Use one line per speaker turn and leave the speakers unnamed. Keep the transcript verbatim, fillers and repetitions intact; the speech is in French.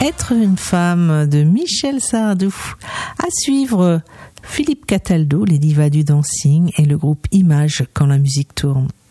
Être une femme de Michel Sardou. À suivre, Philippe Cataldo, les divas du dancing et le groupe Image quand la musique tourne.